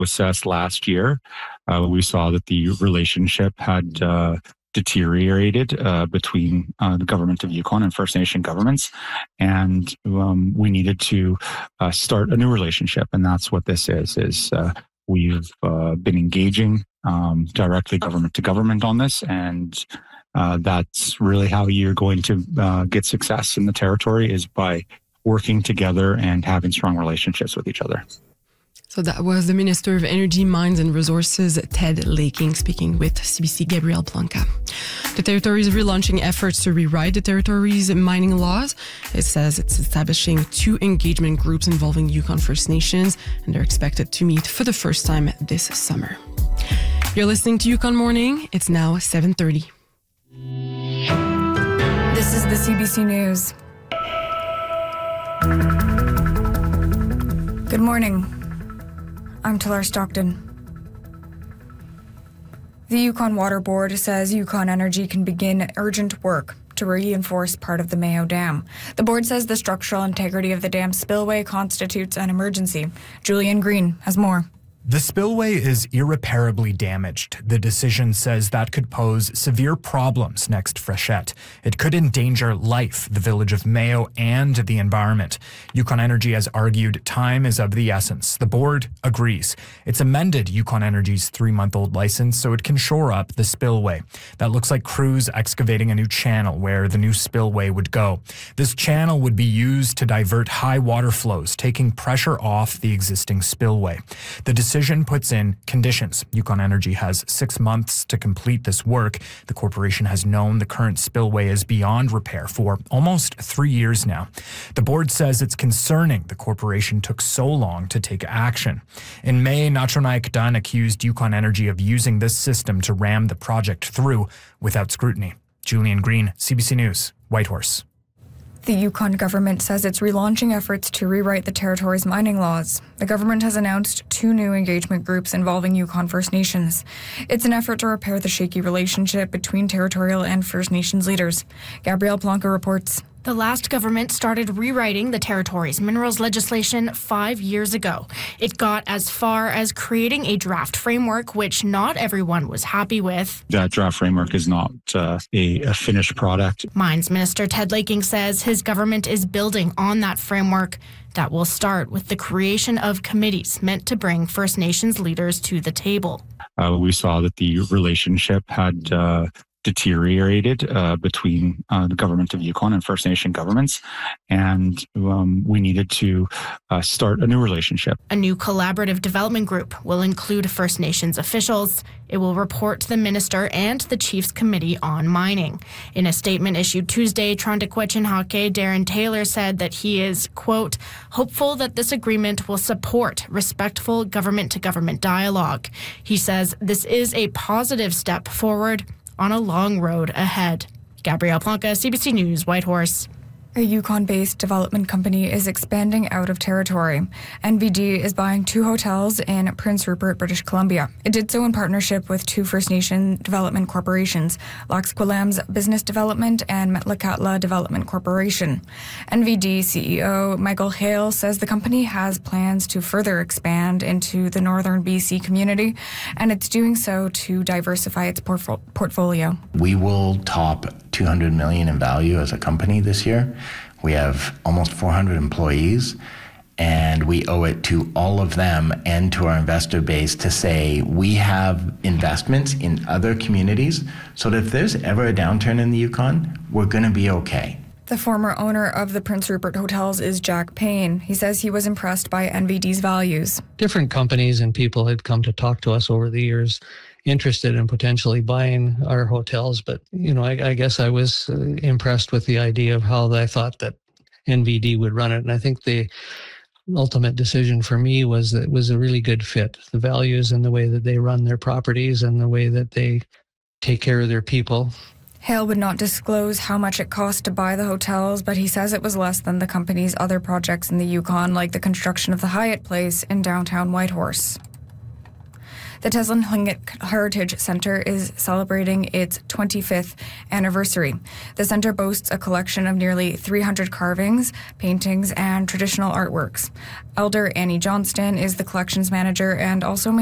assessed last year, we saw that the relationship had deteriorated between the government of Yukon and First Nation governments, and we needed to start a new relationship, and that's what this is we've been engaging directly government to government on this, and that's really how you're going to get success in the territory, is by working together and having strong relationships with each other. So that was the Minister of Energy, Mines and Resources, Ted Laking, speaking with CBC Gabrielle Blanca. The territory is relaunching efforts to rewrite the territory's mining laws. It says it's establishing 2 engagement groups involving Yukon First Nations, and they're expected to meet for the first time this summer. You're listening to Yukon Morning. It's now 7:30. This is the CBC News. Good morning. I'm Talar Stockton. The Yukon Water Board says Yukon Energy can begin urgent work to reinforce part of the Mayo Dam. The board says the structural integrity of the dam spillway constitutes an emergency. Julian Green has more. The spillway is irreparably damaged. The decision says that could pose severe problems next freshet. It could endanger life, the village of Mayo, and the environment. Yukon Energy has argued time is of the essence. The board agrees. It's amended Yukon Energy's 3-month-old license so it can shore up the spillway. That looks like crews excavating a new channel where the new spillway would go. This channel would be used to divert high water flows, taking pressure off the existing spillway. The decision puts in conditions. Yukon Energy has 6 months to complete this work. The corporation has known the current spillway is beyond repair for almost 3 years now. The board says it's concerning the corporation took so long to take action. In May, Nacho Naik Dunn accused Yukon Energy of using this system to ram the project through without scrutiny. Julian Green, CBC News, Whitehorse. The Yukon government says it's relaunching efforts to rewrite the territory's mining laws. The government has announced 2 new engagement groups involving Yukon First Nations. It's an effort to repair the shaky relationship between territorial and First Nations leaders. Gabrielle Blanca reports. The last government started rewriting the territory's minerals legislation 5 years ago. It got as far as creating a draft framework, which not everyone was happy with. That draft framework is not a finished product. Mines Minister Ted Laking says his government is building on that framework. That will start with the creation of committees meant to bring First Nations leaders to the table. We saw that the relationship had deteriorated between the government of Yukon and First Nation governments, and we needed to start a new relationship. A new collaborative development group will include First Nations officials. It will report to the minister and the Chiefs Committee on Mining. In a statement issued Tuesday, Trondequechin Hake Darren Taylor said that he is, quote, hopeful that this agreement will support respectful government-to-government dialogue. He says this is a positive step forward on a long road ahead. Gabrielle Blanca, CBC News, Whitehorse. A Yukon-based development company is expanding out of territory. NVD is buying 2 hotels in Prince Rupert, British Columbia. It did so in partnership with 2 First Nation development corporations, Lax Kw'alaam's Business Development and Metlakatla Development Corporation. NVD CEO Michael Hale says the company has plans to further expand into the northern BC community, and it's doing so to diversify its portfolio. We will top $200 million in value as a company this year. We have almost 400 employees, and we owe it to all of them and to our investor base to say we have investments in other communities so that if there's ever a downturn in the Yukon, we're going to be okay. The former owner of the Prince Rupert Hotels is Jack Payne. He says he was impressed by NVD's values. Different companies and people had come to talk to us over the years, interested in potentially buying our hotels. But, I guess I was impressed with the idea of how I thought that NVD would run it. And I think the ultimate decision for me was that it was a really good fit. The values and the way that they run their properties and the way that they take care of their people. Hale would not disclose how much it cost to buy the hotels, but he says it was less than the company's other projects in the Yukon, like the construction of the Hyatt Place in downtown Whitehorse. The Teslin Tlingit Heritage Centre is celebrating its 25th anniversary. The centre boasts a collection of nearly 300 carvings, paintings, and traditional artworks. Elder Annie Johnston is the collections manager and also